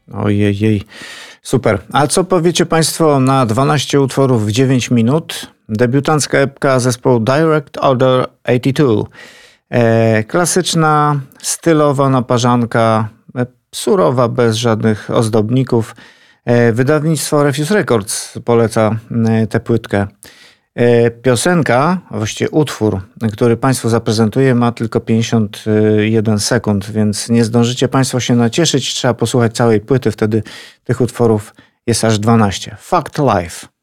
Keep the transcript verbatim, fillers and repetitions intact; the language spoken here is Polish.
Ojej, jej. Super. A co powiecie Państwo na dwanaście utworów w dziewięć minut? Debiutancka epka zespołu Direct Order osiemdziesiąt dwa. E, klasyczna, stylowa naparzanka, e, surowa, bez żadnych ozdobników. E, wydawnictwo Refuse Records poleca e, tę płytkę. E, piosenka, a właściwie utwór, który Państwu zaprezentuję, ma tylko pięćdziesiąt jeden sekund, więc nie zdążycie Państwo się nacieszyć. Trzeba posłuchać całej płyty, wtedy tych utworów jest aż dwanaście. Fact Life.